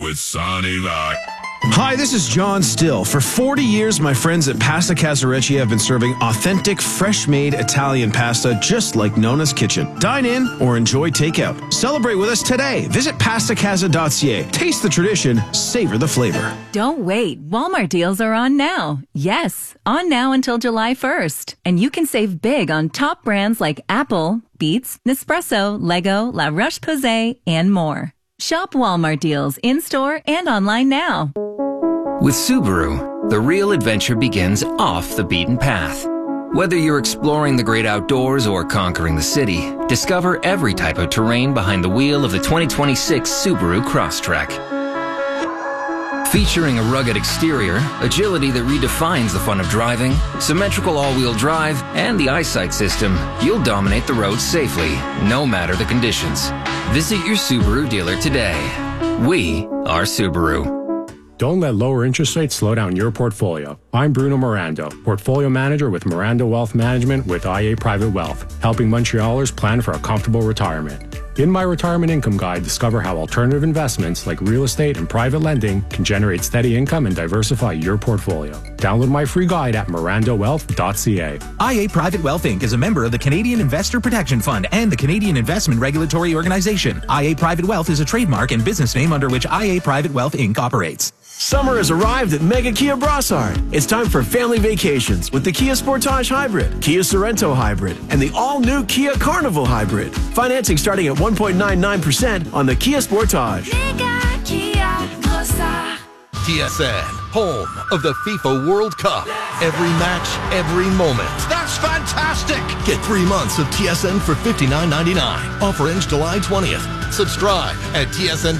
with Sonny Vac. Hi, this is John Still. For 40 years, my friends at Pasta Casarecci have been serving authentic, fresh-made Italian pasta just like Nona's Kitchen. Dine in or enjoy takeout. Celebrate with us today. Visit pastacasa.ca. Taste the tradition, savor the flavor. Don't wait. Walmart deals are on now. Yes, on now until July 1st. And you can save big on top brands like Apple, Beats, Nespresso, Lego, La Roche-Posay, and more. Shop Walmart deals in-store and online now. With Subaru, the real adventure begins off the beaten path. Whether you're exploring the great outdoors or conquering the city, discover every type of terrain behind the wheel of the 2026 Subaru Crosstrek. Featuring a rugged exterior, agility that redefines the fun of driving, symmetrical all-wheel drive, and the eyesight system, you'll dominate the roads safely, no matter the conditions. Visit your Subaru dealer today. We are Subaru. Don't let lower interest rates slow down your portfolio. I'm Bruno Mirando, Portfolio Manager with Mirando Wealth Management with IA Private Wealth, helping Montrealers plan for a comfortable retirement. In my Retirement Income Guide, discover how alternative investments like real estate and private lending can generate steady income and diversify your portfolio. Download my free guide at mirandowealth.ca. IA Private Wealth Inc. is a member of the Canadian Investor Protection Fund and the Canadian Investment Regulatory Organization. IA Private Wealth is a trademark and business name under which IA Private Wealth Inc. operates. Summer has arrived at Mega Kia Brossard. It's time for family vacations with the Kia Sportage Hybrid, Kia Sorento Hybrid, and the all-new Kia Carnival Hybrid. Financing starting at 1.99% on the Kia Sportage. Mega Kia Brossard. TSN, home of the FIFA World Cup. Every match, every moment. That's fantastic! Get 3 months of TSN for $59.99. Offer ends July 20th. Subscribe at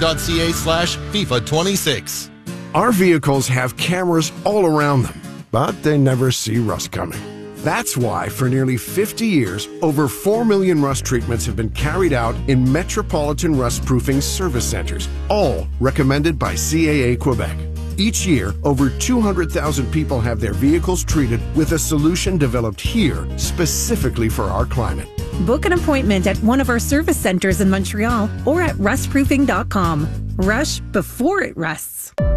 tsn.ca/FIFA26. Our vehicles have cameras all around them, but they never see rust coming. That's why, for nearly 50 years, over 4 million rust treatments have been carried out in metropolitan rust-proofing service centers, all recommended by CAA Quebec. Each year, over 200,000 people have their vehicles treated with a solution developed here specifically for our climate. Book an appointment at one of our service centers in Montreal or at rustproofing.com. Rush before it rusts.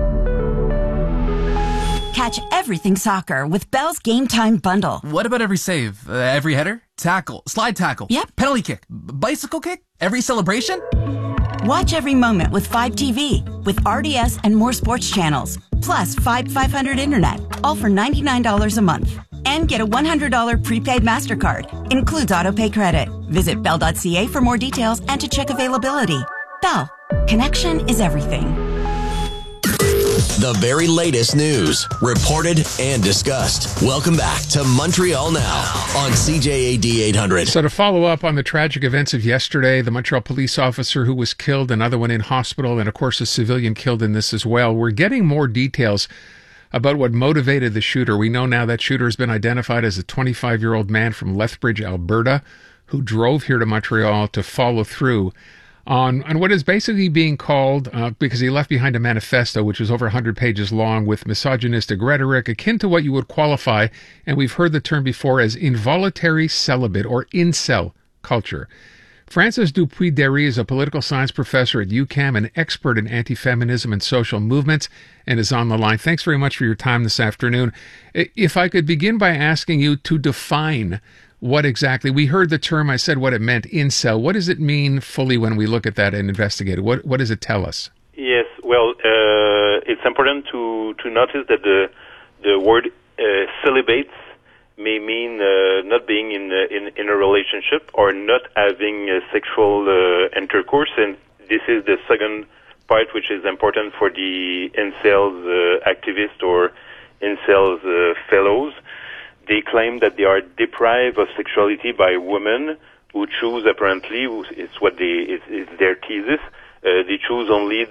Catch everything soccer with Bell's Game Time Bundle. What about every save? Every header? Tackle? Slide tackle? Yep. Penalty kick? Bicycle kick? Every celebration? Watch every moment with 5TV, with RDS and more sports channels, plus 500 internet, all for $99 a month. And get a $100 prepaid MasterCard. Includes autopay credit. Visit Bell.ca for more details and to check availability. Bell. Connection is everything. The very latest news, reported and discussed. Welcome back to Montreal Now on CJAD 800. So to follow up on the tragic events of yesterday, the Montreal police officer who was killed, another one in hospital, and of course a civilian killed in this as well, we're getting more details about what motivated the shooter. We know now that shooter has been identified as a 25-year-old man from Lethbridge, Alberta, who drove here to Montreal to follow through on what is basically being called, because he left behind a manifesto which was over 100 pages long with misogynistic rhetoric akin to what you would qualify, and we've heard the term before, as involuntary celibate or incel culture. Francis Dupuis-Derry is a political science professor at UQAM, an expert in anti-feminism and social movements, and is on the line. Thanks very much for your time this afternoon. If I could begin by asking you to define what exactly, we heard the term, I said what it meant, incel. What does it mean fully when we look at that and investigate it? What does it tell us? Yes, well, it's important to notice that the word celibate may mean not being in a relationship or not having sexual intercourse, and this is the second part which is important for the incels activists or incels fellows. They claim that they are deprived of sexuality by women who choose, apparently, it's what it's their thesis. They choose only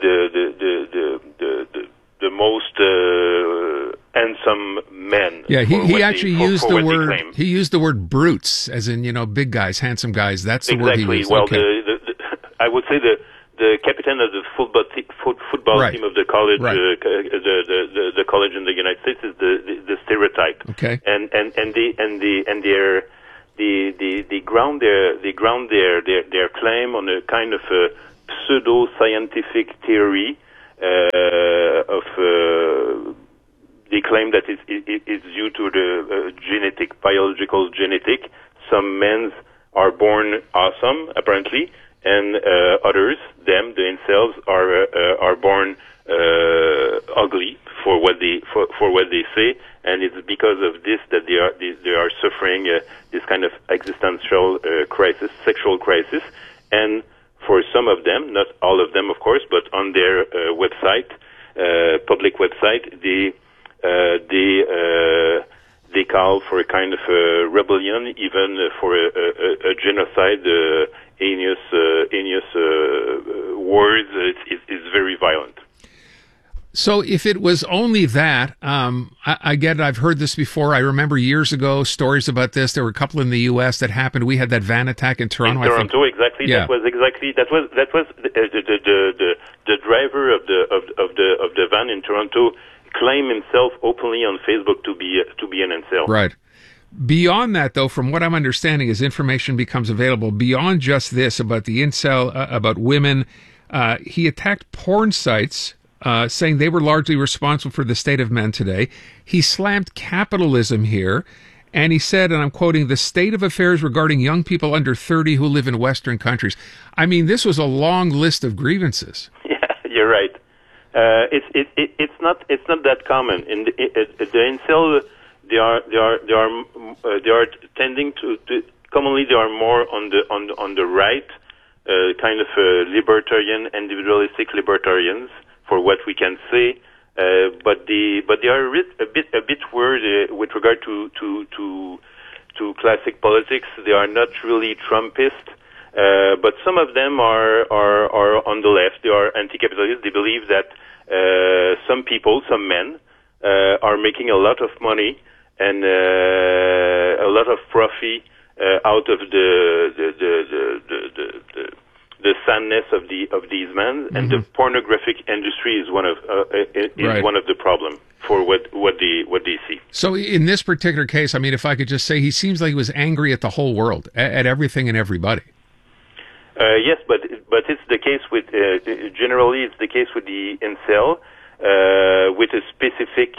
the most handsome men. Yeah, he actually used the word. He used the word brutes, as in big guys, handsome guys. That's the word he used. Well, okay. I would say the captain of the football right. team of the college, right. The college in the United States is the stereotype. Okay. And they ground their claim on a kind of a pseudo scientific theory claim that it's due to the biological genetic. Some men are born awesome, apparently, and others, the incels, are born ugly for what they say, and it's because of this that they are suffering this kind of existential crisis, sexual crisis, and for some of them, not all of them, of course, but on their website, public website, they call for a kind of rebellion, even for a genocide, heinous words. It's very violent. So if it was only that, I get it. I've heard this before. I remember years ago stories about this. There were a couple in the U.S. that happened. We had that van attack in Toronto. In Toronto, exactly. Yeah. That was the driver of the van in Toronto claimed himself openly on Facebook to be an incel. Right. Beyond that, though, from what I'm understanding, as information becomes available, beyond just this about the incel, about women, he attacked porn sites. Saying they were largely responsible for the state of men today. He slammed capitalism here, and he said, and I'm quoting, the state of affairs regarding young people under 30 who live in Western countries. I mean, this was a long list of grievances. Yeah, you're right. It's not that common. In the incel, they are tending to commonly they are more on the right, kind of libertarian, individualistic libertarians. For what we can say, but they are a bit weird with regard to classic politics. They are not really Trumpist, but some of them are on the left. They are anti-capitalist. They believe that some people, some men, are making a lot of money and a lot of profit out of the sadness of these men, and the pornographic industry is one of the problem for what they see. So in this particular case, I mean, if I could just say, he seems like he was angry at the whole world, at everything and everybody. Yes, but it's the case with generally it's the case with the incel with a specific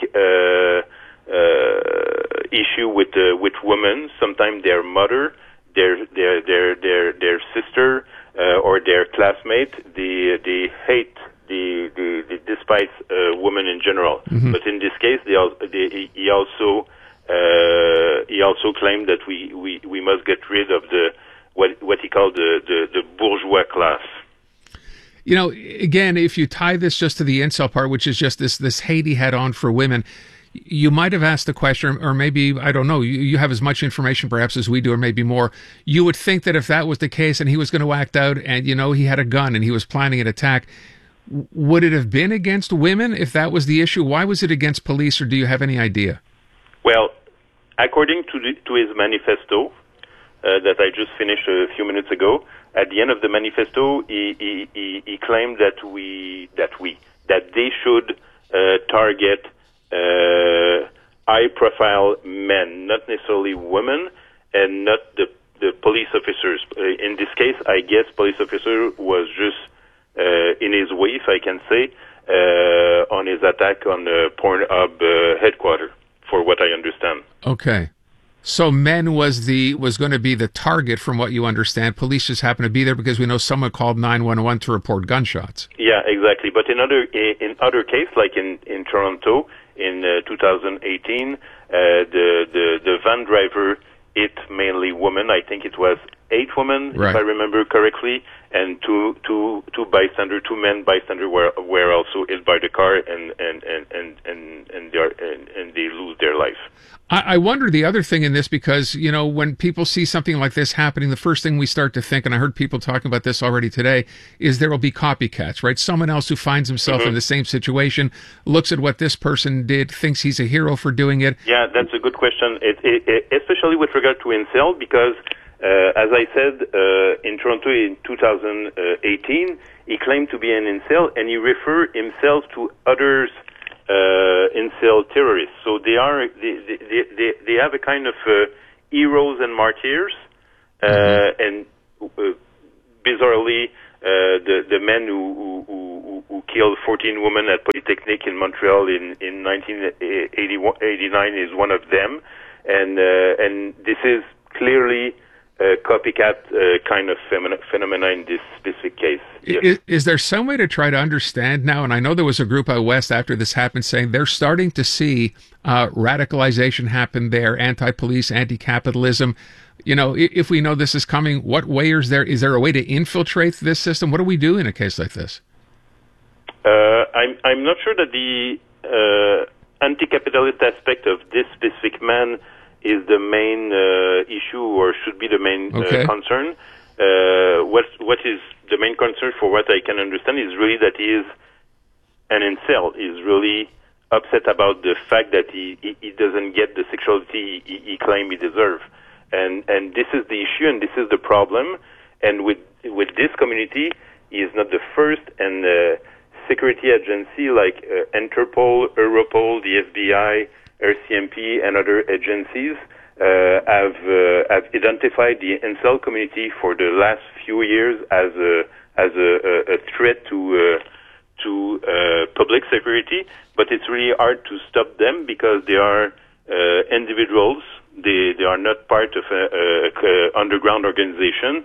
issue with women. Sometimes their mother, their sister. Or their classmate, they hate, they despise women in general. Mm-hmm. But in this case, he also claimed that we must get rid of what he called the bourgeois class. You know, again, if you tie this just to the incel part, which is just this hate he had on for women, you might have asked the question, or maybe, I don't know, you have as much information perhaps as we do, or maybe more. You would think that if that was the case and he was going to act out and, you know, he had a gun and he was planning an attack, would it have been against women if that was the issue? Why was it against police, or do you have any idea? Well, according to his manifesto that I just finished a few minutes ago, at the end of the manifesto, he claimed that they should target high-profile men, not necessarily women, and not the police officers. In this case, I guess police officer was just in his way, if I can say, on his attack on the Pornhub headquarters, for what I understand. Okay. So men was going to be the target, from what you understand. Police just happened to be there because we know someone called 911 to report gunshots. Yeah, exactly. But in other cases, like in Toronto in 2018, the van driver hit mainly women. I think it was 8 women, right, if I remember correctly, and two men bystanders were also hit by the car, and they lose their life. I wonder the other thing in this, because, you know, when people see something like this happening, the first thing we start to think, and I heard people talking about this already today, is there will be copycats, right? Someone else who finds himself in the same situation, looks at what this person did, thinks he's a hero for doing it. Yeah, that's a good question, especially with regard to incel, because as I said, in Toronto in 2018, he claimed to be an incel, and he referred himself to others incel terrorists. So they have a kind of heroes and martyrs, and bizarrely the men who killed 14 women at Polytechnique in Montreal in 1989 is one of them, and this is clearly a copycat kind of phenomena in this specific case. Yes. Is there some way to try to understand now? And I know there was a group out west after this happened saying they're starting to see radicalization happen there, anti-police, anti-capitalism. You know, if we know this is coming, what way is there? Is there a way to infiltrate this system? What do we do in a case like this? I'm not sure that the anti-capitalist aspect of this specific man is the main issue or should be the main concern. What is the main concern, for what I can understand, is really that he is an incel. He's really upset about the fact that he doesn't get the sexuality he claims he deserves. And this is the issue, and this is the problem. And with this community, he is not the first, and security agency like Interpol, Europol, the FBI, RCMP, and other agencies have identified the incel community for the last few years as a threat to public security. But it's really hard to stop them because they are individuals. They are not part of a underground organization,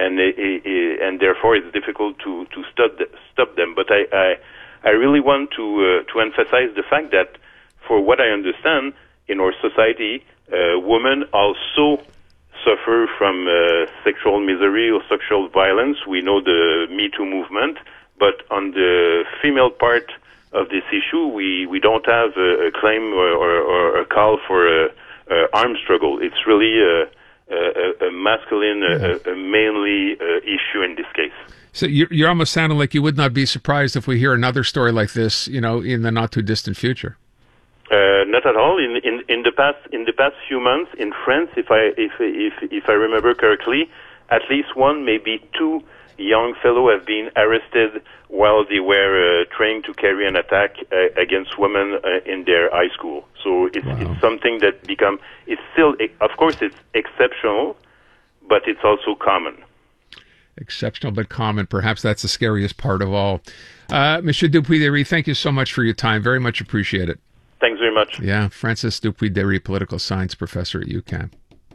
and therefore it's difficult to stop them. But I really want to emphasize the fact that, for what I understand, in our society, women also suffer from sexual misery or sexual violence. We know the Me Too movement, but on the female part of this issue, we don't have a claim or a call for a armed struggle. It's really a masculine, a mainly issue in this case. So you're almost sounding like you would not be surprised if we hear another story like this, you know, in the not too distant future. Not at all. In the past few months in France, if I remember correctly, at least one, maybe two young fellows have been arrested while they were trying to carry an attack against women in their high school. So it's something that it's still, of course, it's exceptional, but it's also common. Exceptional but common. Perhaps that's the scariest part of all. Monsieur Dupuy-Derry, thank you so much for your time. Very much appreciate it. Thanks very much. Yeah, Francis Dupuy-Derry, political science professor at UQAM.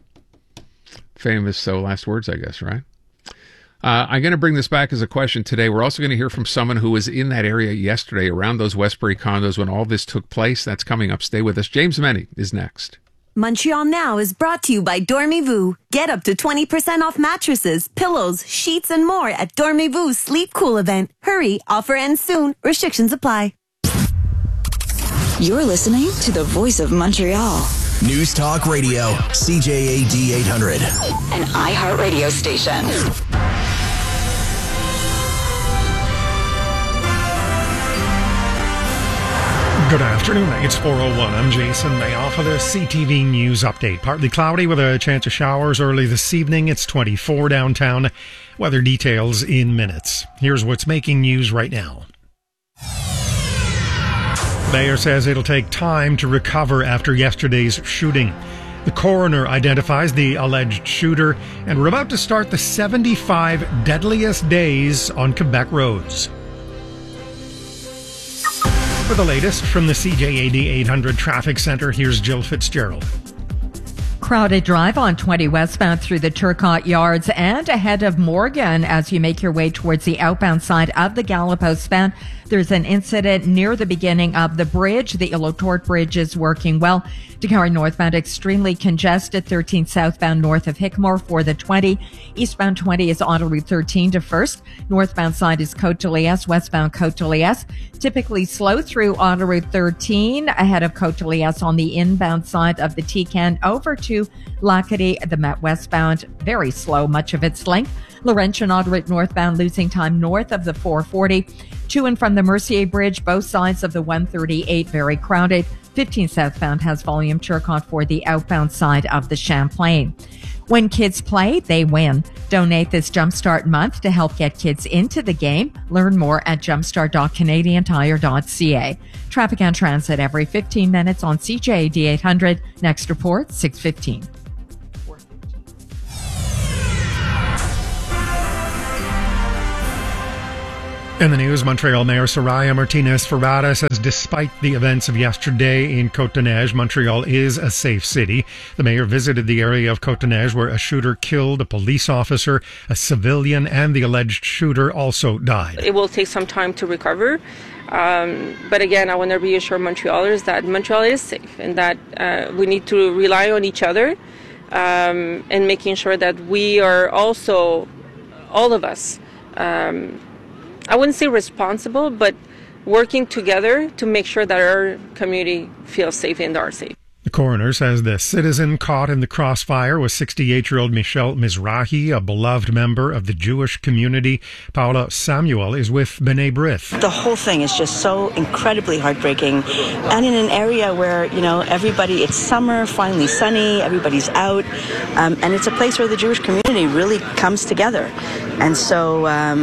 Famous last words, I guess, right? I'm going to bring this back as a question today. We're also going to hear from someone who was in that area yesterday around those Westbury condos when all this took place. That's coming up. Stay with us. James Meny is next. Montreal Now is brought to you by Dormez-vous. Get up to 20% off mattresses, pillows, sheets, and more at Dormez-vous Sleep Cool event. Hurry, offer ends soon. Restrictions apply. You're listening to the Voice of Montreal. News Talk Radio, CJAD 800. An iHeartRadio station. Good afternoon. It's 4:01. I'm Jason Mayoff with a CTV News update. Partly cloudy with a chance of showers early this evening. It's 24 downtown. Weather details in minutes. Here's what's making news right now. Mayor says it'll take time to recover after yesterday's shooting. The coroner identifies the alleged shooter, and we're about to start the 75 deadliest days on Quebec roads. For the latest from the CJAD 800 Traffic Center, here's Jill Fitzgerald. Crowded drive on 20 westbound through the Turcotte Yards and ahead of Morgan as you make your way towards the outbound side of the Gallipost span. There's an incident near the beginning of the bridge. The Ilotort Bridge is working well. Dakar northbound extremely congested. 13 southbound north of Hickmore for the 20. Eastbound 20 is Autoroute 13 to First. Northbound side is Côte de Liesse. Westbound Côte de Liesse. Typically slow through Autoroute 13 ahead of Côte de Liesse on the inbound side of the Tican over to Lacadie. The Met westbound very slow much of its length. Laurentian Autoroute northbound losing time north of the 440. To and from the Mercier Bridge, both sides of the 138 very crowded. 15 southbound has volume Turcotte for the outbound side of the Champlain. When kids play, they win. Donate this Jumpstart month to help get kids into the game. Learn more at jumpstart.canadiantire.ca. Traffic and transit every 15 minutes on CJAD 800. Next report, 6:15. In the news, Montreal Mayor Soraya Martinez-Ferrada says despite the events of yesterday in Côte-des-Neiges, Montreal is a safe city. The mayor visited the area of Côte-des-Neiges where a shooter killed a police officer, a civilian, and the alleged shooter also died. It will take some time to recover. But again, I want to reassure Montrealers that Montreal is safe and that we need to rely on each other and making sure that we are also, all of us, I wouldn't say responsible, but working together to make sure that our community feels safe and are safe. The coroner says the citizen caught in the crossfire was 68-year-old Michel Mizrahi, a beloved member of the Jewish community. Paula Samuel is with B'nai B'rith. The whole thing is just so incredibly heartbreaking. And in an area where, everybody, it's summer, finally sunny, everybody's out. And it's a place where the Jewish community really comes together. And so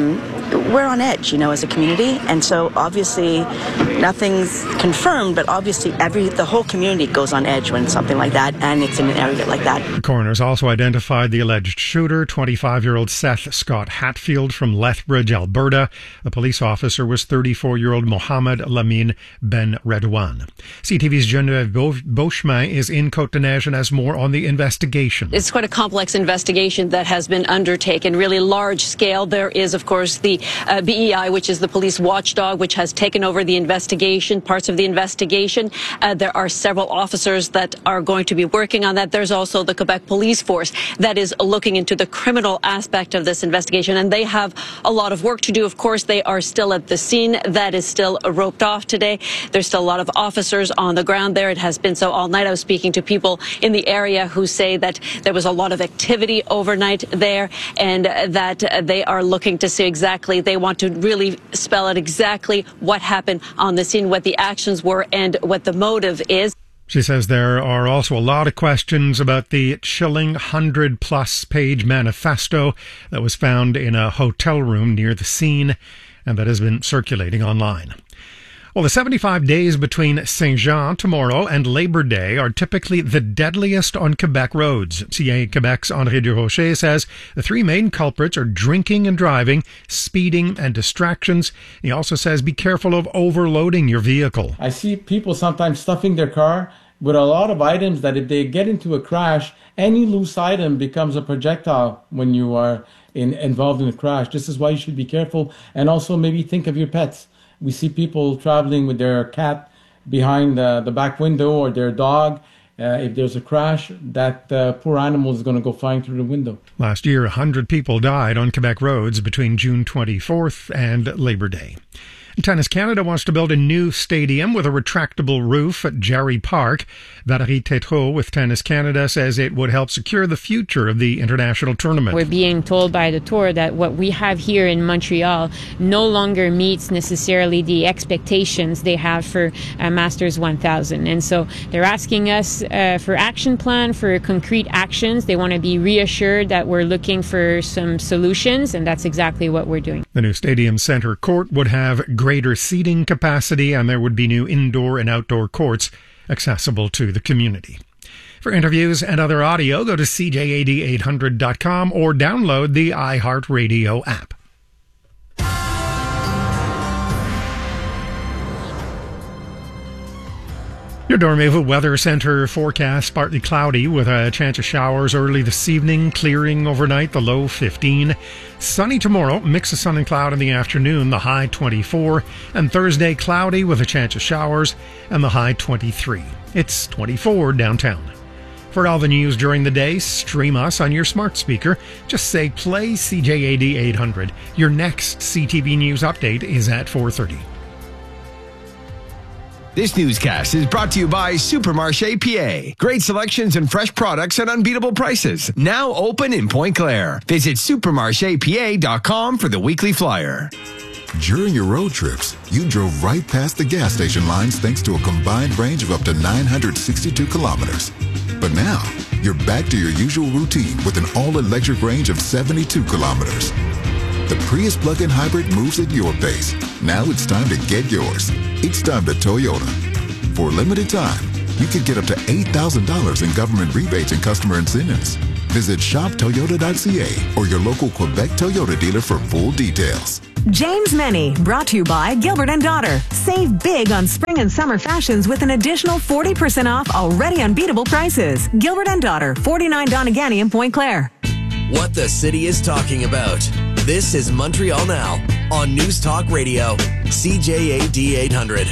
we're on edge, as a community. And so obviously nothing's confirmed, but obviously the whole community goes on edge when something like that, and it's in an area like that. The coroners also identified the alleged shooter, 25-year-old Seth Scott Hatfield from Lethbridge, Alberta. The police officer was 34-year-old Mohamed Lamine Ben Redouane. CTV's Geneviève Beauchemin is in Côte-des-Neiges and has more on the investigation. It's quite a complex investigation that has been undertaken, really large scale. There is, of course, the BEI, which is the police watchdog, which has taken over the investigation, parts of the investigation. There are several officers that are going to be working on that. There's also the Quebec Police Force that is looking into the criminal aspect of this investigation, and they have a lot of work to do. Of course, they are still at the scene. That is still roped off today. There's still a lot of officers on the ground there. It has been so all night. I was speaking to people in the area who say that there was a lot of activity overnight there, and that they are looking to see exactly, they want to really spell out exactly what happened on the scene, what the actions were, and what the motive is. She says there are also a lot of questions about the chilling 100-plus page manifesto that was found in a hotel room near the scene and that has been circulating online. Well, the 75 days between Saint-Jean tomorrow and Labor Day are typically the deadliest on Quebec roads. CA Quebec's André Durocher says the three main culprits are drinking and driving, speeding, and distractions. He also says be careful of overloading your vehicle. I see people sometimes stuffing their car with a lot of items that if they get into a crash, any loose item becomes a projectile when you are involved in a crash. This is why you should be careful, and also maybe think of your pets. We see people traveling with their cat behind the back window or their dog. If there's a crash, that poor animal is going to go flying through the window. Last year, 100 people died on Quebec roads between June 24th and Labor Day. Tennis Canada wants to build a new stadium with a retractable roof at Jarry Park. Valérie Tétrault with Tennis Canada says it would help secure the future of the international tournament. We're being told by the tour that what we have here in Montreal no longer meets necessarily the expectations they have for Masters 1000. And so they're asking us for action plan, for concrete actions. They want to be reassured that we're looking for some solutions, and that's exactly what we're doing. The new stadium center court would have greater seating capacity, and there would be new indoor and outdoor courts accessible to the community. For interviews and other audio, go to CJAD800.com or download the iHeartRadio app. Your Dormez-vous Weather Center forecast, partly cloudy with a chance of showers early this evening, clearing overnight, the low 15. Sunny tomorrow, mix of sun and cloud in the afternoon, the high 24. And Thursday, cloudy with a chance of showers and the high 23. It's 24 downtown. For all the news during the day, stream us on your smart speaker. Just say play CJAD 800. Your next CTV News update is at 4:30. This newscast is brought to you by Supermarché PA. Great selections and fresh products at unbeatable prices. Now open in Pointe Claire. Visit supermarchepa.com for the weekly flyer. During your road trips, you drove right past the gas station lines thanks to a combined range of up to 962 kilometers. But now, you're back to your usual routine with an all-electric range of 72 kilometers. The Prius plug-in hybrid moves at your pace. Now it's time to get yours. It's time to Toyota. For a limited time, you can get up to $8,000 in government rebates and customer incentives. Visit shoptoyota.ca or your local Quebec Toyota dealer for full details. James Meny, brought to you by Gilbert & Daughter. Save big on spring and summer fashions with an additional 40% off already unbeatable prices. Gilbert & Daughter, 49 Donegany in Point Claire. What the city is talking about. This is Montreal Now on News Talk Radio, CJAD 800.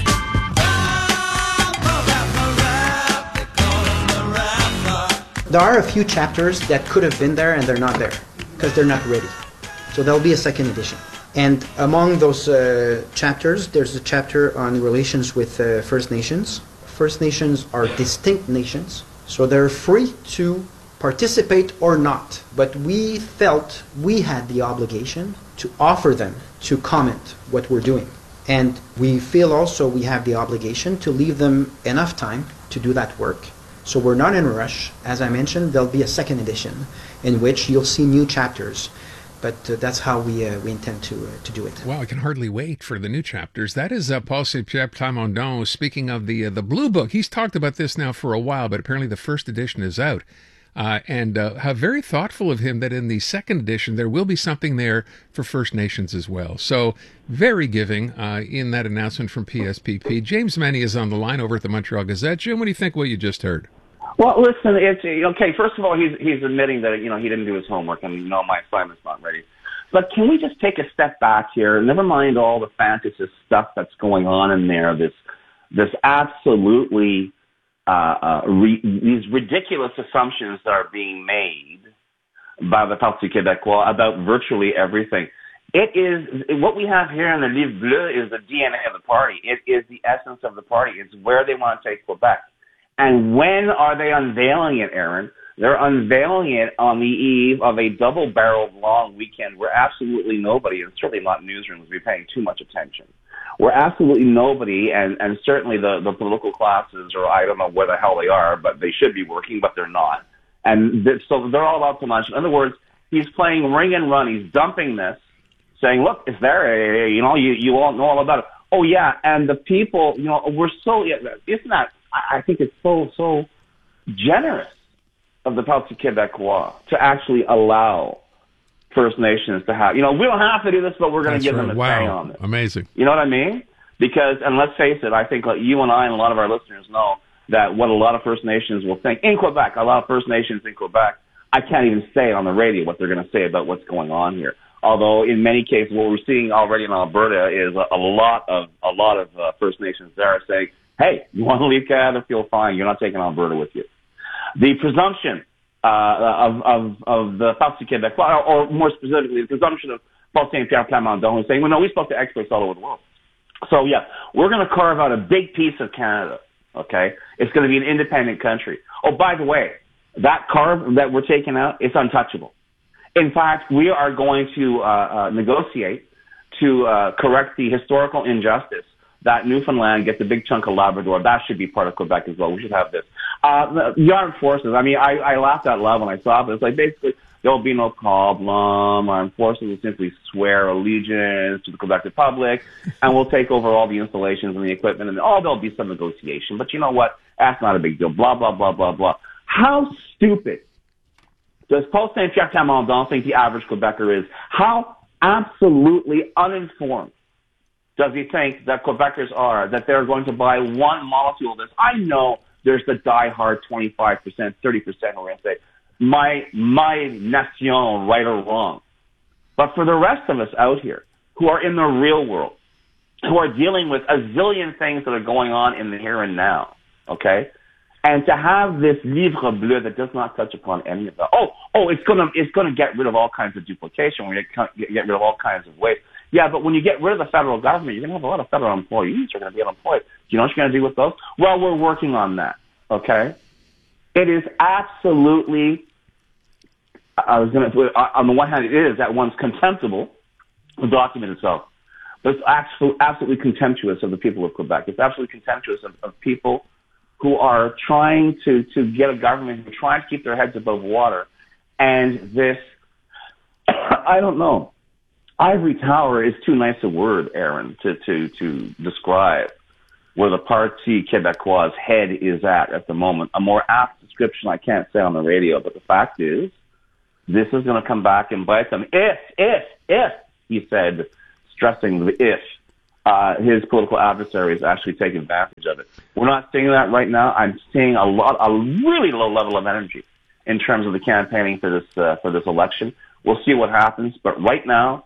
There are a few chapters that could have been there and they're not there because they're not ready. So there'll be a second edition. And among those chapters, there's a chapter on relations with First Nations. First Nations are distinct nations, so they're free to participate or not. But we felt we had the obligation to offer them to comment what we're doing. And we feel also we have the obligation to leave them enough time to do that work. So we're not in a rush. As I mentioned, there'll be a second edition in which you'll see new chapters. But that's how we intend to do it. Wow, I can hardly wait for the new chapters. That is Paul Saint-Pierre Plamondon. Speaking of the Blue Book, he's talked about this now for a while, but apparently the first edition is out. And how very thoughtful of him that in the second edition there will be something there for First Nations as well. So very giving in that announcement from PSPP. James Meny is on the line over at the Montreal Gazette. Jim, what do you think of what you just heard? Well, listen, it's okay. First of all, he's admitting that he didn't do his homework, and my assignment's not ready. But can we just take a step back here? Never mind all the fantasy stuff that's going on in there. This absolutely these ridiculous assumptions that are being made by the Parti Québécois about virtually everything. It is what we have here in the Livre Bleu is the DNA of the party. It is the essence of the party. It's where they want to take Quebec. And when are they unveiling it, Aaron? They're unveiling it on the eve of a double-barreled long weekend where absolutely nobody, and certainly not newsrooms, will be paying too much attention. Where absolutely nobody, and certainly the political classes, or I don't know where the hell they are, but they should be working, but they're not. And so they're all about too much. In other words, he's playing ring and run. He's dumping this, saying, look, it's there, you all know all about it. Oh, yeah, and the people, we're so, isn't that, I think it's so generous of the Parti Québécois to actually allow First Nations to have, we don't have to do this, but we're going to give them a say on this. Amazing. You know what I mean? Because, and let's face it, I think you and I and a lot of our listeners know that what a lot of First Nations will think in Quebec, a lot of First Nations in Quebec, I can't even say on the radio what they're going to say about what's going on here. Although in many cases, what we're seeing already in Alberta is a lot of First Nations there are saying, hey, you want to leave Canada, feel fine. You're not taking Alberta with you. The presumption of the Parti Québécois, or more specifically, the presumption of Paul Saint-Pierre Plamondon, who's saying, well, no, we spoke to experts all over the world. So, yeah, we're going to carve out a big piece of Canada, okay? It's going to be an independent country. Oh, by the way, that carve that we're taking out, it's untouchable. In fact, we are going to negotiate to correct the historical injustice that Newfoundland gets a big chunk of Labrador. That should be part of Quebec as well. We should have this. The armed forces, I laughed out loud when I saw this. Like, basically, there'll be no problem. Armed forces will simply swear allegiance to the Quebec Republic, and we'll take over all the installations and the equipment, and there'll be some negotiation. But you know what? That's not a big deal. Blah, blah, blah, blah, blah. How stupid does Paul Saint-Pierre Plamondon think the average Quebecer is? How absolutely uninformed does he think that Quebecers are, that they're going to buy one molecule of this? I know there's the die-hard 25%, 30% who are going to say, my nation, right or wrong. But for the rest of us out here who are in the real world, who are dealing with a zillion things that are going on in the here and now, okay? And to have this livre bleu that does not touch upon any of that. It's going to get rid of all kinds of duplication. We're going to get rid of all kinds of waste. Yeah, but when you get rid of the federal government, you're going to have a lot of federal employees who are going to be unemployed. Do you know what you're going to do with those? Well, we're working on that, okay? It is absolutely, on the one hand, it is at once contemptible, the document itself, but it's absolutely contemptuous of the people of Quebec. It's absolutely contemptuous of people who are trying to get a government, who are trying to keep their heads above water. And this, I don't know, ivory tower is too nice a word, Aaron, to describe where the Parti Québécois' head is at the moment. A more apt description I can't say on the radio, but the fact is, this is going to come back and bite them. If, he said stressing the if his political adversaries actually take advantage of it. We're not seeing that right now. I'm seeing a really low level of energy in terms of the campaigning for this election. We'll see what happens, but right now,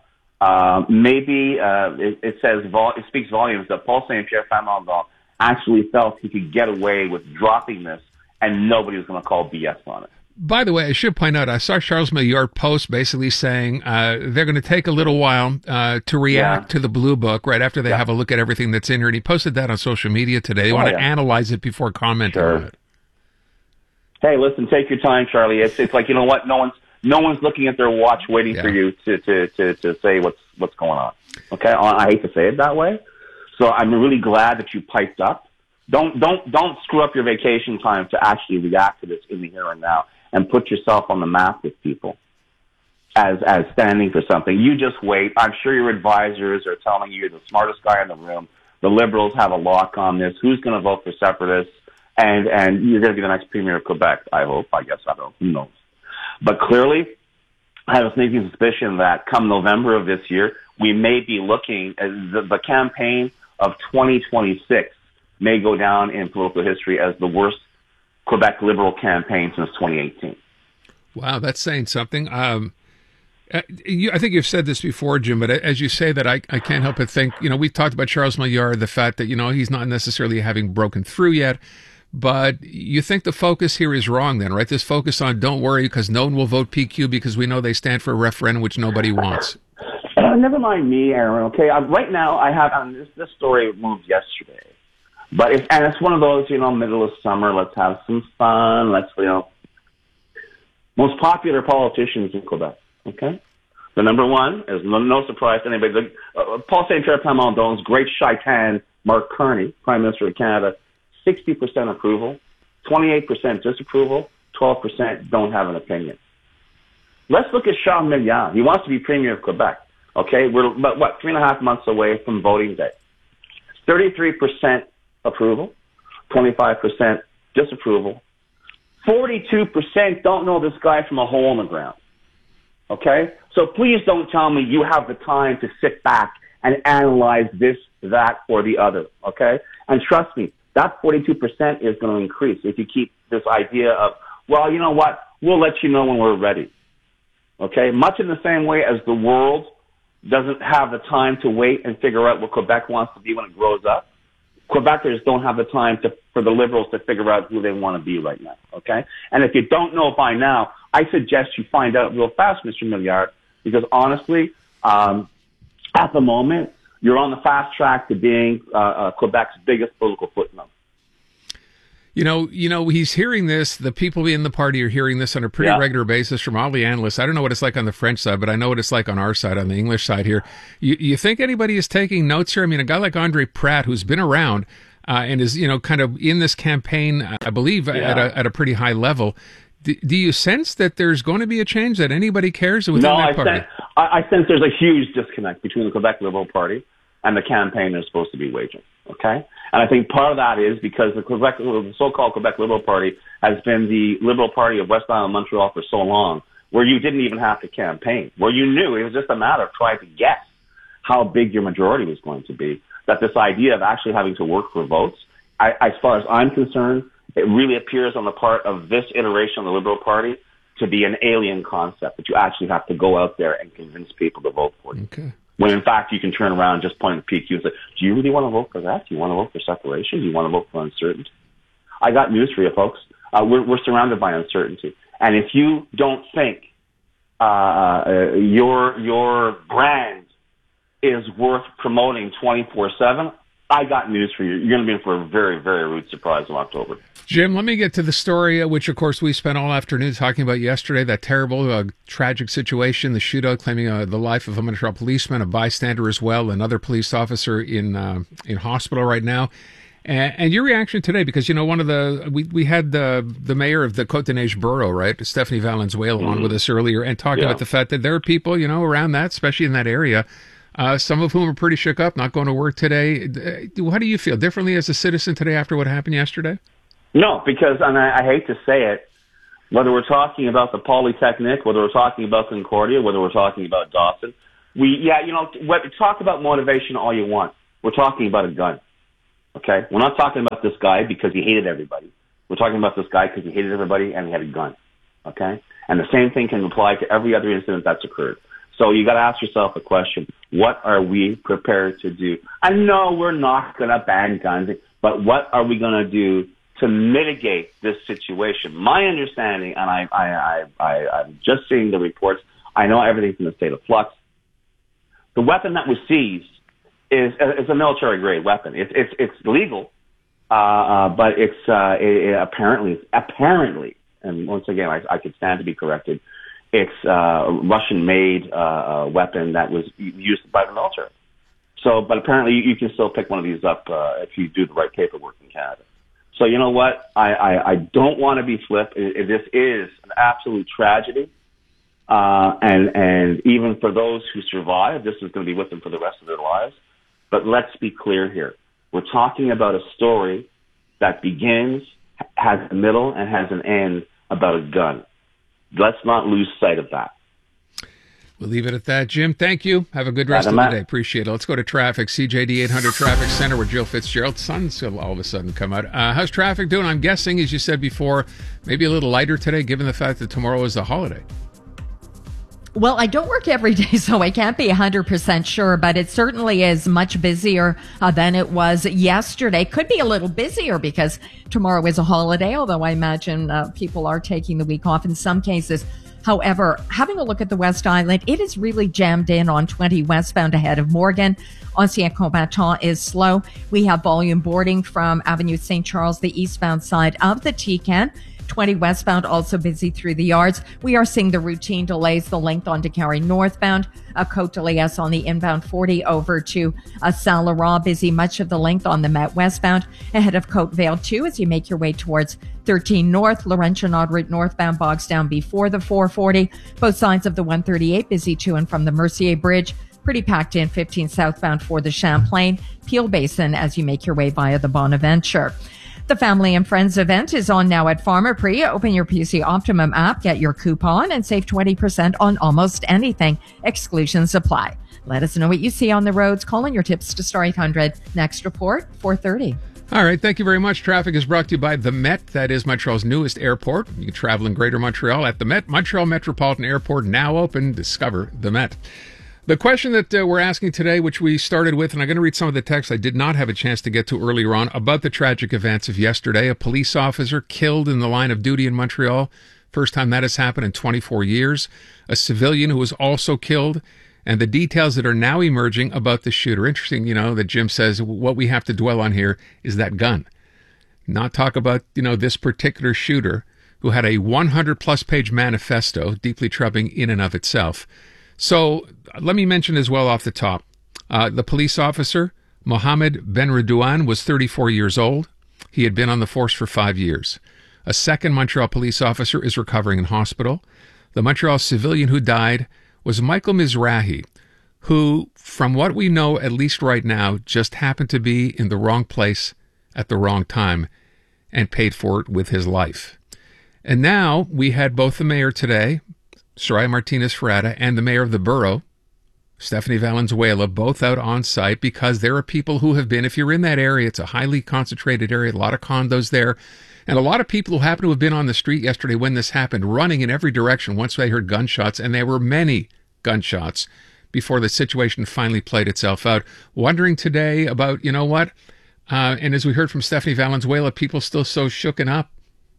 it speaks volumes that Paul Saint-Pierre Plamondon actually felt he could get away with dropping this, and nobody was going to call BS on it. By the way, I should point out, I saw Charles Milliard post basically saying they're going to take a little while to react to the Blue Book right after they have a look at everything that's in here. And he posted that on social media today. They want to analyze it before commenting on it. Hey, listen, take your time, Charlie. It's like, you know what? No one's looking at their watch waiting for you to say what's going on. Okay? I hate to say it that way. So I'm really glad that you piped up. Don't screw up your vacation time to actually react to this in the here and now and put yourself on the map with people as standing for something. You just wait. I'm sure your advisors are telling you you're the smartest guy in the room. The Liberals have a lock on this. Who's going to vote for separatists? And you're going to be the next Premier of Quebec, I hope. I guess I don't know. Who knows? But clearly, I have a sneaking suspicion that come November of this year, we may be looking at the campaign of 2026 may go down in political history as the worst Quebec Liberal campaign since 2018. Wow, that's saying something. I think you've said this before, Jim, but as you say that, I can't help but think, we've talked about Charles Milliard, the fact that, he's not necessarily having broken through yet, but you think the focus here is wrong then, right? This focus on don't worry because no one will vote PQ because we know they stand for a referendum which nobody wants. Never mind me, Aaron, okay? Right now, I have, this story moved yesterday. But it's one of those, middle of summer, let's have some fun, most popular politicians in Quebec, okay? The number one is no surprise to anybody. Paul Saint-Pierre Plamondon's great shaitan, Mark Carney, Prime Minister of Canada, 60% approval, 28% disapproval, 12% don't have an opinion. Let's look at Charles Milliard. He wants to be Premier of Quebec, okay? We're, 3.5 months away from voting day. 33% approval, 25% disapproval, 42% don't know this guy from a hole in the ground. Okay? So please don't tell me you have the time to sit back and analyze this, that, or the other. Okay? And trust me, that 42% is going to increase if you keep this idea of, well, you know what? We'll let you know when we're ready. Okay? Much in the same way as the world doesn't have the time to wait and figure out what Quebec wants to be when it grows up, Quebecers don't have the time for the Liberals to figure out who they want to be right now, okay? And if you don't know by now, I suggest you find out real fast, Mr. Milliard, because honestly, at the moment, you're on the fast track to being Quebec's biggest political footnote. He's hearing this. The people in the party are hearing this on a pretty regular basis from all the analysts. I don't know what it's like on the French side, but I know what it's like on our side, on the English side here. You think anybody is taking notes here? I mean, a guy like Andre Pratt, who's been around and is, kind of in this campaign, I believe, at a pretty high level. Do you sense that there's going to be a change, that anybody cares within that party? I sense there's a huge disconnect between the Quebec Liberal Party and the campaign they're supposed to be waging, okay? And I think part of that is because the so-called Quebec Liberal Party has been the Liberal Party of West Island, Montreal for so long, where you didn't even have to campaign, where you knew it was just a matter of trying to guess how big your majority was going to be, that this idea of actually having to work for votes, as far as I'm concerned, it really appears on the part of this iteration of the Liberal Party to be an alien concept, that you actually have to go out there and convince people to vote for you. Okay. When in fact you can turn around and just point at PQ and say, do you really want to vote for that? Do you want to vote for separation? Do you want to vote for uncertainty? I got news for you, folks. We're surrounded by uncertainty. And if you don't think your brand is worth promoting 24/7, I got news for you. You're going to be in for a very, very rude surprise in October. Jim, let me get to the story, which, of course, we spent all afternoon talking about yesterday, that terrible, tragic situation, the shootout claiming the life of a Montreal policeman, a bystander as well, another police officer in hospital right now. And your reaction today, because, one of we had the mayor of the Côte-des-Neiges borough, right, Stephanie Valenzuela, on with us earlier, and talking about the fact that there are people, around that, especially in that area, some of whom are pretty shook up, not going to work today. How do you feel differently as a citizen today after what happened yesterday? No, because, and I hate to say it, whether we're talking about the Polytechnic, whether we're talking about Concordia, whether we're talking about Dawson, talk about motivation all you want. We're talking about a gun. Okay? We're not talking about this guy because he hated everybody. We're talking about this guy because he hated everybody and he had a gun. Okay? And the same thing can apply to every other incident that's occurred. So you got to ask yourself a question. What are we prepared to do? I know we're not going to ban guns, but what are we going to do to mitigate this situation? My understanding, and I'm just seeing the reports, I know everything's in a state of flux. The weapon that was seized is a military-grade weapon. It's legal, but it's apparently, and once again, I could stand to be corrected, it's a Russian-made weapon that was used by the military. So, but apparently you can still pick one of these up if you do the right paperwork in Canada. So you know what? I don't want to be flip. This is an absolute tragedy. And even for those who survive, this is going to be with them for the rest of their lives. But let's be clear here. We're talking about a story that begins, has a middle, and has an end about a gun. Let's not lose sight of that. We'll leave it at that. Jim, thank you. Have a good rest of the day. Appreciate it. Let's go to traffic. CJD 800 Traffic Center, where Jill Fitzgerald's son's all of a sudden come out. How's traffic doing? I'm guessing, as you said before, maybe a little lighter today, given the fact that tomorrow is a holiday. Well, I don't work every day, so I can't be 100% sure, but it certainly is much busier than it was yesterday. Could be a little busier because tomorrow is a holiday, although I imagine people are taking the week off in some cases. However, having a look at the West Island, it is really jammed in on 20 westbound ahead of Morgan. Ancien Combattant is slow. We have volume boarding from Avenue St. Charles, the eastbound side of the Tecan. 20 westbound also busy through the yards. We are seeing the routine delays, the length on Décarie northbound, a Côte de Liesse on the inbound 40 over to Saint Laurent, busy much of the length on the Met westbound ahead of Côte Vale 2 as you make your way towards 13 north. Laurentian Odd Route northbound bogs down before the 440. Both sides of the 138 busy to and from the Mercier Bridge. Pretty packed in 15 southbound for the Champlain. Peel Basin as you make your way via the Bonaventure. The Family and Friends event is on now at Pharmaprix. Open your PC Optimum app, get your coupon, and save 20% on almost anything. Exclusions apply. Let us know what you see on the roads. Call in your tips to Star 800. Next report, 4:30. All right, thank you very much. Traffic is brought to you by the Met. That is Montreal's newest airport. You can travel in Greater Montreal at the Met. Montreal Metropolitan Airport now open. Discover the Met. The question that we're asking today, which we started with, and I'm going to read some of the text I did not have a chance to get to earlier on, about the tragic events of yesterday. A police officer killed in the line of duty in Montreal. First time that has happened in 24 years. A civilian who was also killed. And the details that are now emerging about the shooter. Interesting, that Jim says what we have to dwell on here is that gun. Not talk about, this particular shooter who had a 100-plus page manifesto, deeply troubling in and of itself. So let me mention as well off the top, the police officer, Mohammed Benredouane, was 34 years old. He had been on the force for 5 years. A second Montreal police officer is recovering in hospital. The Montreal civilian who died was Michael Mizrahi, who, from what we know, at least right now, just happened to be in the wrong place at the wrong time and paid for it with his life. And now we had both the mayor today, Soraya Martinez-Ferrada, and the mayor of the borough, Stephanie Valenzuela, both out on site because there are people who have been, if you're in that area, it's a highly concentrated area, a lot of condos there, and a lot of people who happen to have been on the street yesterday when this happened, running in every direction once they heard gunshots, and there were many gunshots before the situation finally played itself out. Wondering today about, and as we heard from Stephanie Valenzuela, people still so shaken up,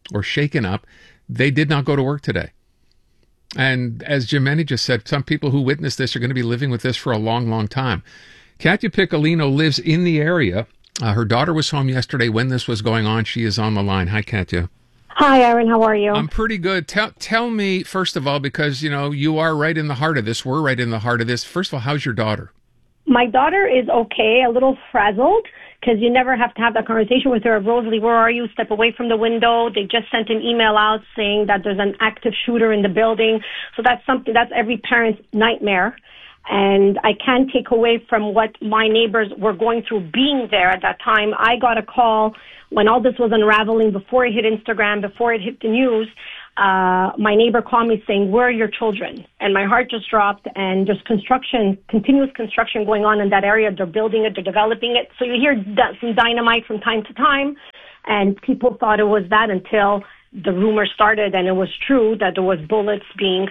they did not go to work today. And as Jim Meny just said, some people who witnessed this are going to be living with this for a long, long time. Katya Piccolino lives in the area. Her daughter was home yesterday when this was going on. She is on the line. Hi, Katya. Hi, Aaron. How are you? I'm pretty good. Tell me, first of all, because, you are right in the heart of this. We're right in the heart of this. First of all, how's your daughter? My daughter is okay, a little frazzled, because you never have to have that conversation with her. Rosalie, where are you? Step away from the window. They just sent an email out saying that there's an active shooter in the building. So that's every parent's nightmare. And I can't take away from what my neighbors were going through being there at that time. I got a call when all this was unraveling, before it hit Instagram, before it hit the news. my neighbor called me saying, "Where are your children?" And my heart just dropped. And there's continuous construction going on in that area. They're building it, they're developing it. So you hear some dynamite from time to time, and people thought it was that until the rumor started, and it was true that there was bullets being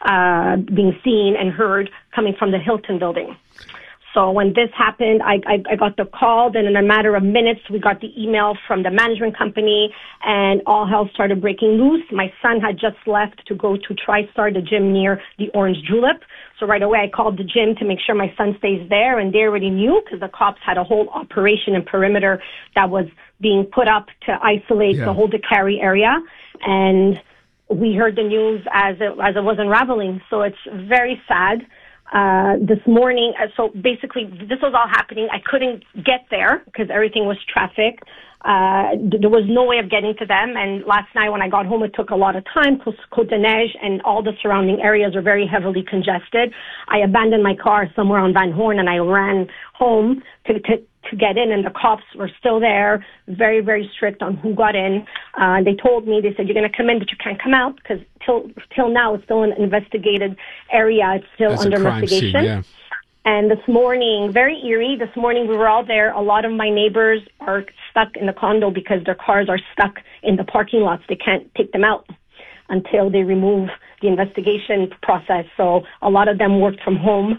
seen and heard coming from the Hilton building. So when this happened, I got the call. Then in a matter of minutes, we got the email from the management company, and all hell started breaking loose. My son had just left to go to TriStar, the gym near the Orange Julep. So right away, I called the gym to make sure my son stays there, and they already knew because the cops had a whole operation and perimeter that was being put up to isolate the whole DeCarry area. And we heard the news as it was unraveling. So it's very sad. This morning, so basically this was all happening. I couldn't get there because everything was traffic. There was no way of getting to them. And last night when I got home, it took a lot of time because Côte-des-Neiges and all the surrounding areas are very heavily congested. I abandoned my car somewhere on Van Horn and I ran home to get in, and the cops were still there, very, very strict on who got in. They told me, they said, "You're going to come in, but you can't come out," because till now it's still an investigated area. It's still under investigation. Scene, yeah. And this morning, very eerie, this morning we were all there. A lot of my neighbors are stuck in the condo because their cars are stuck in the parking lots. They can't take them out until they remove the investigation process. So a lot of them worked from home.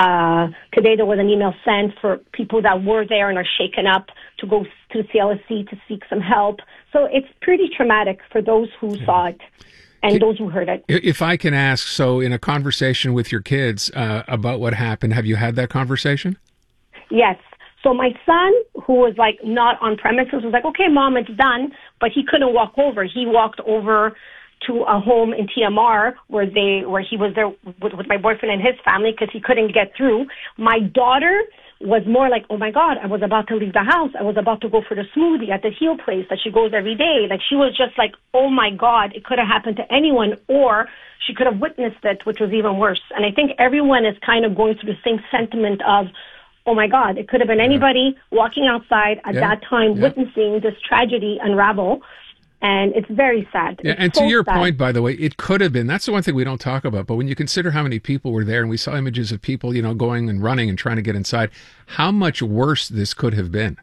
Today there was an email sent for people that were there and are shaken up to go to CLSC to seek some help. So it's pretty traumatic for those who saw it and those who heard it. If I can ask, so in a conversation with your kids about what happened, have you had that conversation? Yes. So my son, who was like not on premises, was like, "Okay, Mom, it's done," but he couldn't walk over. He walked over to a home in TMR where he was there with my boyfriend and his family because he couldn't get through. My daughter was more like, "Oh my God, I was about to leave the house. I was about to go for the smoothie at the heel place that she goes every day." Like she was just like, "Oh my God, it could have happened to anyone," or she could have witnessed it, which was even worse. And I think everyone is kind of going through the same sentiment of, "Oh my God, it could have been anybody walking outside at that time witnessing this tragedy unravel." And it's very sad. Yeah, and to your point, by the way, it could have been. That's the one thing we don't talk about. But when you consider how many people were there, and we saw images of people, going and running and trying to get inside, how much worse this could have been.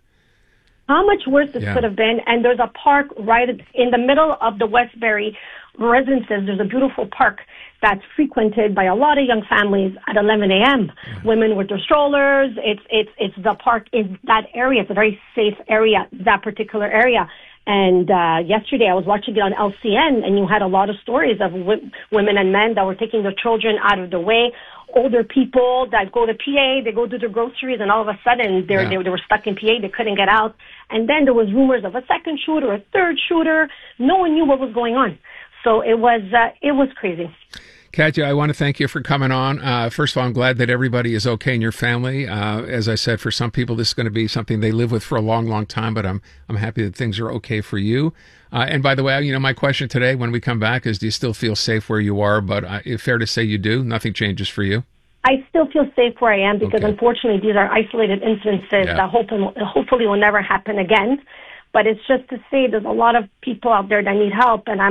How much worse this could have been. And there's a park right in the middle of the Westbury residences. There's a beautiful park that's frequented by a lot of young families at 11 a.m. Women with their strollers. It's the park in that area. It's a very safe area, that particular area. And yesterday I was watching it on LCN, and you had a lot of stories of women and men that were taking their children out of the way, older people that go to PA, they go do their groceries, and all of a sudden they were stuck in PA, they couldn't get out. And then there was rumors of a second shooter, a third shooter. No one knew what was going on. So it was crazy. Katya, I want to thank you for coming on. First of all, I'm glad that everybody is okay in your family. As I said, for some people, this is going to be something they live with for a long, long time, but I'm happy that things are okay for you. And by the way, my question today when we come back is, do you still feel safe where you are? But it's fair to say you do. Nothing changes for you. I still feel safe where I am because unfortunately these are isolated instances that hopefully will never happen again. But it's just to say there's a lot of people out there that need help, and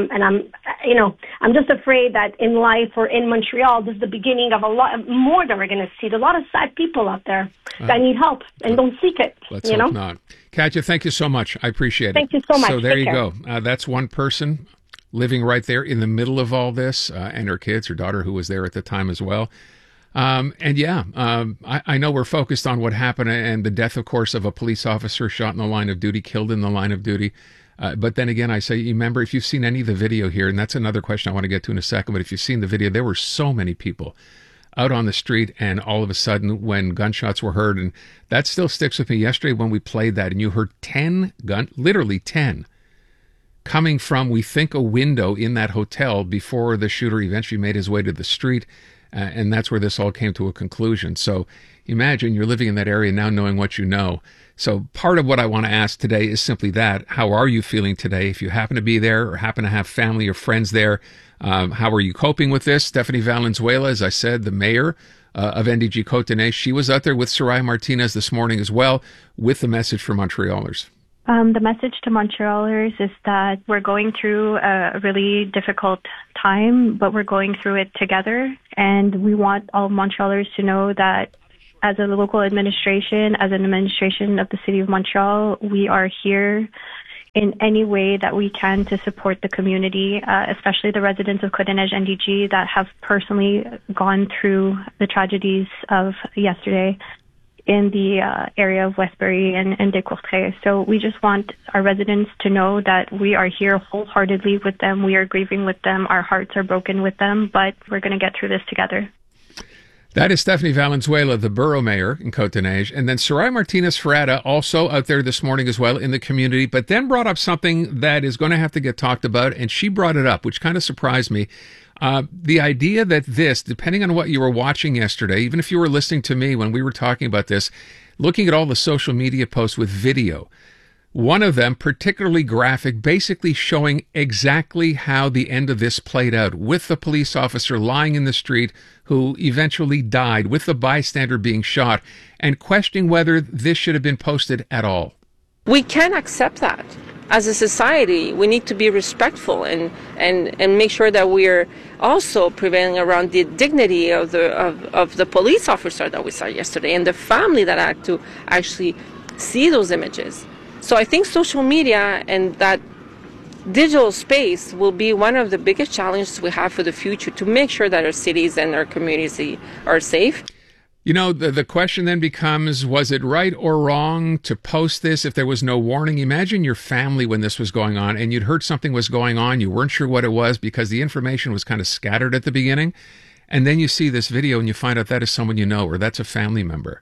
I'm just afraid that in life or in Montreal, this is the beginning of a lot more that we're going to see. There's a lot of sad people out there that need help and don't seek it. Let's hope not. Katya, thank you so much. I appreciate it. Thank you so much. So there Take you care. go. That's one person living right there in the middle of all this, and her kids, her daughter who was there at the time as well. I know we're focused on what happened and the death, of course, of a police officer shot in the line of duty, killed in the line of duty. But then again, I say, remember, if you've seen any of the video here, and that's another question I want to get to in a second, but if you've seen the video, there were so many people out on the street, and all of a sudden when gunshots were heard, and that still sticks with me. Yesterday when we played that and you heard 10 literally 10 coming from, we think, a window in that hotel before the shooter eventually made his way to the street. And that's where this all came to a conclusion. So imagine you're living in that area now knowing what you know. So part of what I want to ask today is simply that. How are you feeling today? If you happen to be there or happen to have family or friends there, how are you coping with this? Stephanie Valenzuela, as I said, the mayor of NDG Côte-des-Neiges, she was out there with Soraya Martinez this morning as well with the message for Montrealers. The message to Montrealers is that we're going through a really difficult time, but we're going through it together. And we want all Montrealers to know that as a local administration, as an administration of the City of Montreal, we are here in any way that we can to support the community, especially the residents of Côte-des-Neiges NDG that have personally gone through the tragedies of yesterday in the area of Westbury and Descourtrais. So we just want our residents to know that we are here wholeheartedly with them. We are grieving with them. Our hearts are broken with them, but we're going to get through this together. That is Stephanie Valenzuela, the borough mayor in Côte-des-Neiges. And then Soraya Martinez-Ferrada, also out there this morning as well in the community, but then brought up something that is going to have to get talked about. And she brought it up, which kind of surprised me. The idea that this, depending on what you were watching yesterday, even if you were listening to me when we were talking about this, looking at all the social media posts with video, one of them particularly graphic, basically showing exactly how the end of this played out, with the police officer lying in the street who eventually died, with the bystander being shot, and questioning whether this should have been posted at all. We can't accept that. As a society, we need to be respectful and make sure that we're also prevailing around the dignity of the police officer that we saw yesterday and the family that had to actually see those images. So I think social media and that digital space will be one of the biggest challenges we have for the future to make sure that our cities and our communities are safe. You know, the question then becomes, was it right or wrong to post this if there was no warning? Imagine your family when this was going on and you'd heard something was going on. You weren't sure what it was because the information was kind of scattered at the beginning. And then you see this video and you find out that is someone you know or that's a family member.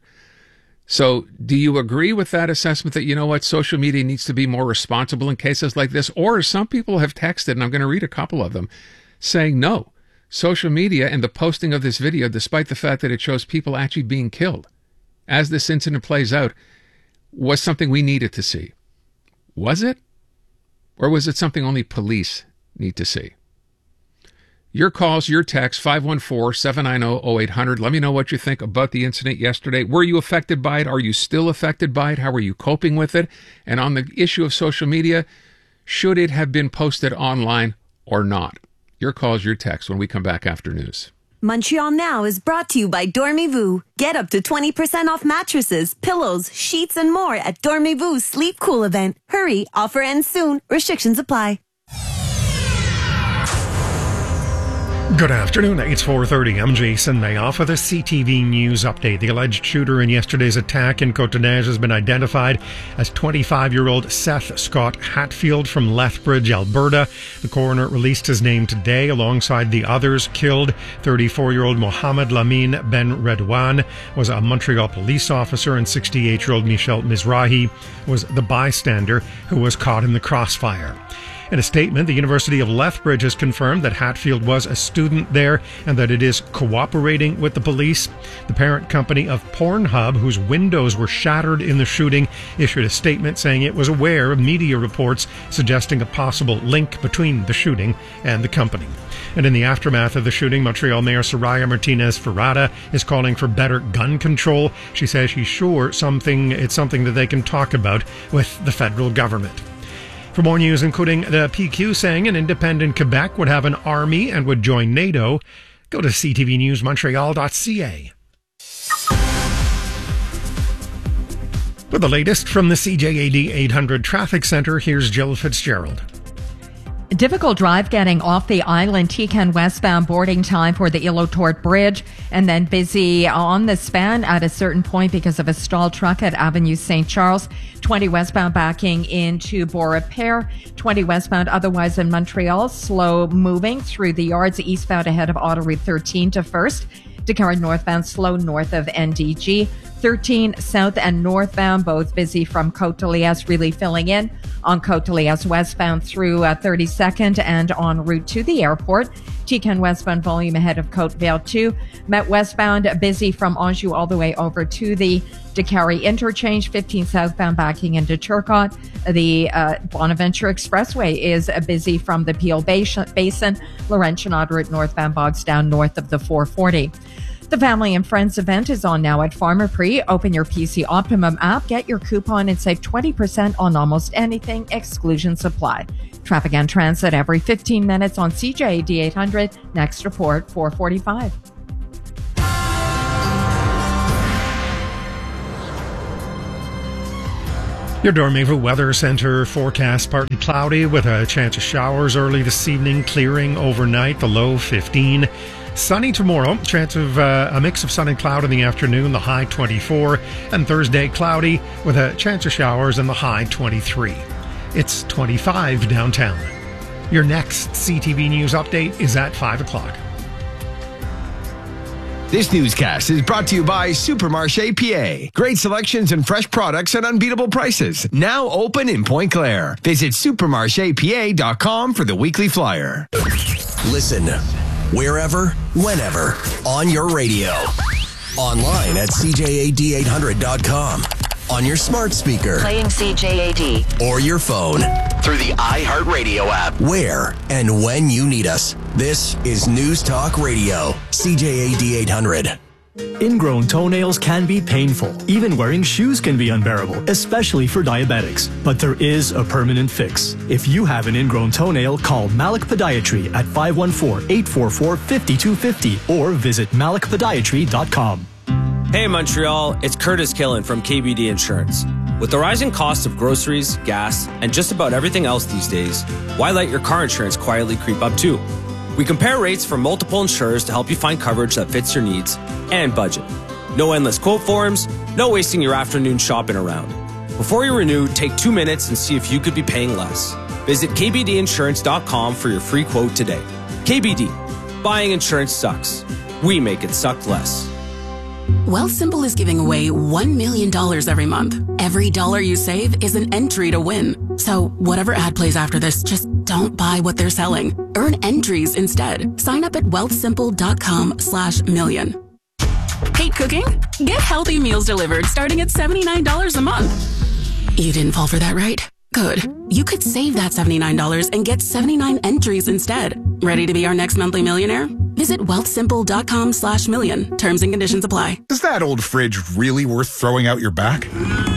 So do you agree with that assessment that, you know what, social media needs to be more responsible in cases like this? Or some people have texted, and I'm going to read a couple of them, saying no. Social media and the posting of this video, despite the fact that it shows people actually being killed as this incident plays out, was something we needed to see. Was it? Or was it something only police need to see? Your calls, your texts, 514-790-0800. Let me know what you think about the incident yesterday. Were you affected by it? Are you still affected by it? How are you coping with it? And on the issue of social media, should it have been posted online or not? Your calls, your texts when we come back after news. Montreal Now is brought to you by Dormez-vous. Get up to 20% off mattresses, pillows, sheets, and more at Dormez-vous Sleep Cool event. Hurry, offer ends soon. Restrictions apply. Good afternoon. It's 4:30. I'm Jason Mayoff with a CTV News update. The alleged shooter in yesterday's attack in Côte-des-Neiges has been identified as 25-year-old Seth Scott Hatfield from Lethbridge, Alberta. The coroner released his name today alongside the others killed. 34-year-old Mohamed Lamine Ben Redouane was a Montreal police officer, and 68-year-old Michel Mizrahi was the bystander who was caught in the crossfire. In a statement, the University of Lethbridge has confirmed that Hatfield was a student there and that it is cooperating with the police. The parent company of Pornhub, whose windows were shattered in the shooting, issued a statement saying it was aware of media reports suggesting a possible link between the shooting and the company. And in the aftermath of the shooting, Montreal Mayor Soraya Martinez-Ferrada is calling for better gun control. She says she's sure it's something that they can talk about with the federal government. For more news, including the PQ saying an independent Quebec would have an army and would join NATO, go to ctvnewsmontreal.ca. For the latest from the CJAD 800 Traffic Center, here's Jill Fitzgerald. Difficult drive getting off the island Tican westbound, boarding time for the Île-aux-Torts Bridge, and then busy on the span at a certain point because of a stalled truck at Avenue St. Charles. 20 westbound backing into Beaurepaire. 20 westbound otherwise in Montreal, slow moving through the yards eastbound ahead of Autoroute 13 to First. Descartes northbound slow north of NDG. 13 south and northbound, both busy from Côte-de-Liesse, really filling in on Côte-de-Liesse westbound through 32nd and en route to the airport. Tican westbound volume ahead of Côte-Verte 2. Met westbound busy from Anjou all the way over to the Décarie interchange. 15 southbound backing into Turcotte. The Bonaventure Expressway is busy from the Peel Basin. Laurentian Autoroute northbound bogs down north of the 440. The Family and Friends event is on now at Pharmaprix. Open your PC Optimum app, get your coupon, and save 20% on almost anything, exclusions apply. Traffic and transit every 15 minutes on CJAD 800. Next report, 4:45. Your Dormez-vous Weather Center forecast: partly cloudy with a chance of showers early this evening, clearing overnight, the low 15. Sunny tomorrow, chance of a mix of sun and cloud in the afternoon, the high 24. And Thursday, cloudy with a chance of showers and the high 23. It's 25 downtown. Your next CTV News update is at 5 o'clock. This newscast is brought to you by Supermarché PA. Great selections and fresh products at unbeatable prices. Now open in Point Claire. Visit supermarchepa.com for the weekly flyer. Listen wherever, whenever, on your radio. Online at CJAD800.com. On your smart speaker. Playing CJAD. Or your phone. Through the iHeartRadio app. Where and when you need us. This is News Talk Radio. CJAD 800. Ingrown toenails can be painful. Even wearing shoes can be unbearable, especially for diabetics. But there is a permanent fix. If you have an ingrown toenail, call Malik Podiatry at 514-844-5250 or visit malikpodiatry.com. Hey Montreal, it's Curtis Killen from KBD Insurance. With the rising cost of groceries, gas, and just about everything else these days, why let your car insurance quietly creep up too? We compare rates from multiple insurers to help you find coverage that fits your needs and budget. No endless quote forms, no wasting your afternoon shopping around. Before you renew, take 2 minutes and see if you could be paying less. Visit kbdinsurance.com for your free quote today. KBD. Buying insurance sucks. We make it suck less. Wealthsimple is giving away $1 million every month. Every dollar you save is an entry to win. So whatever ad plays after this, just don't buy what they're selling. Earn entries instead. Sign up at wealthsimple.com/million. Hate cooking? Get healthy meals delivered starting at $79 a month. You didn't fall for that, right? Good. You could save that $79 and get 79 entries instead. Ready to be our next monthly millionaire? Visit wealthsimple.com/million. Terms and conditions apply. Is that old fridge really worth throwing out your back?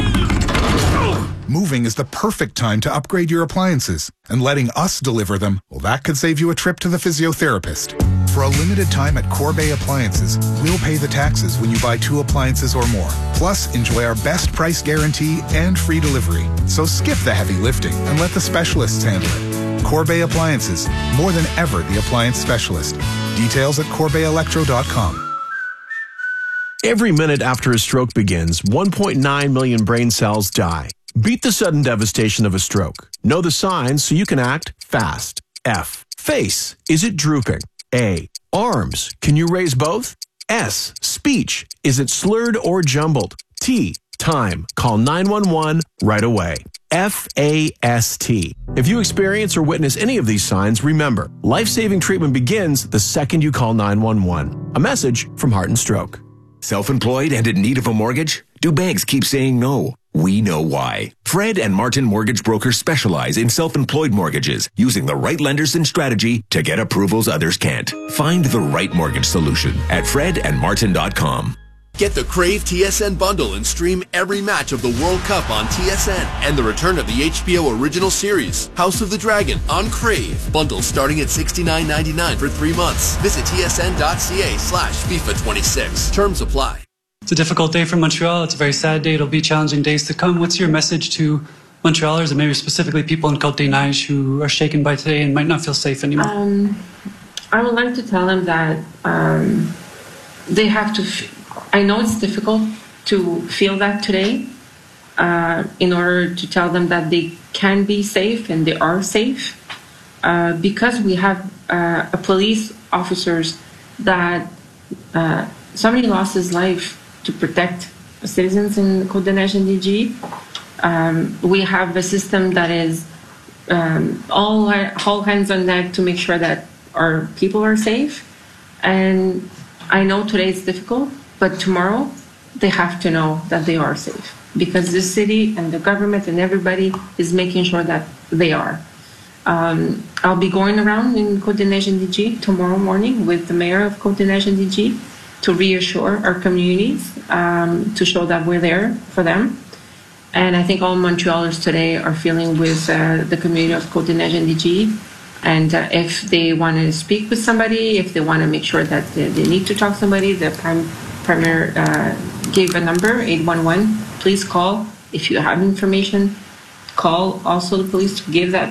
Moving is the perfect time to upgrade your appliances, and letting us deliver them, well, that could save you a trip to the physiotherapist. For a limited time at Corbet Appliances, we'll pay the taxes when you buy 2 appliances or more. Plus, enjoy our best price guarantee and free delivery. So skip the heavy lifting and let the specialists handle it. Corbet Appliances, more than ever the appliance specialist. Details at CorbetElectro.com. Every minute after a stroke begins, 1.9 million brain cells die. Beat the sudden devastation of a stroke. Know the signs so you can act fast. F. Face. Is it drooping? A. Arms. Can you raise both? S. Speech. Is it slurred or jumbled? T. Time. Call 911 right away. FAST. If you experience or witness any of these signs, remember, life-saving treatment begins the second you call 911. A message from Heart and Stroke. Self-employed and in need of a mortgage? Do banks keep saying no? We know why. Fred and Martin Mortgage Brokers specialize in self-employed mortgages, using the right lenders and strategy to get approvals others can't. Find the right mortgage solution at fredandmartin.com. Get the Crave TSN bundle and stream every match of the World Cup on TSN and the return of the HBO original series, House of the Dragon, on Crave. Bundle starting at $69.99 for 3 months. Visit tsn.ca/FIFA26. Terms apply. It's a difficult day for Montreal. It's a very sad day. It'll be challenging days to come. What's your message to Montrealers and maybe specifically people in Côte-des-Neiges who are shaken by today and might not feel safe anymore? I would like to tell them that they have to... I know it's difficult to feel that today in order to tell them that they can be safe and they are safe because we have a police officers that somebody lost his life to protect citizens in Côte-des-Neiges and DG. We have a system that is all hands on deck to make sure that our people are safe. And I know today it's difficult, but tomorrow they have to know that they are safe because the city and the government and everybody is making sure that they are. I'll be going around in Côte-des-Neiges and DG tomorrow morning with the mayor of Côte-des-Neiges and DG to reassure our communities, to show that we're there for them. And I think all Montrealers today are feeling with the community of Côte-des-Neiges and DG. And if they want to speak with somebody, if they want to make sure that they need to talk to somebody, the Premier gave a number, 811. Please call. If you have information, call also the police to give that